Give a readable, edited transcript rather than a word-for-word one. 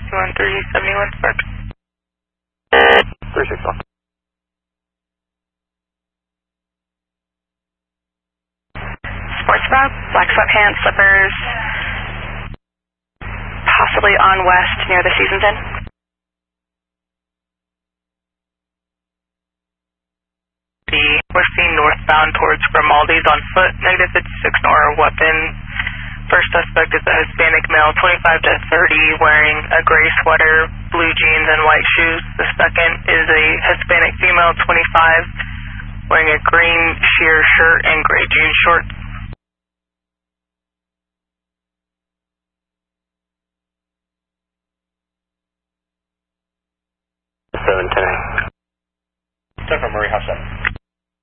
1371 Spark. 361. Sports bra, black sweatpants, slippers, possibly on west near the Seasons Inn. We're seen northbound towards Grimaldi's on foot, negative 56 nor weapon. First suspect is a Hispanic male, 25 to 30, wearing a gray sweater, blue jeans, and white shoes. The second is a Hispanic female, 25, wearing a green sheer shirt and gray jean shorts. Seven 10. 10 from Murray, House 7.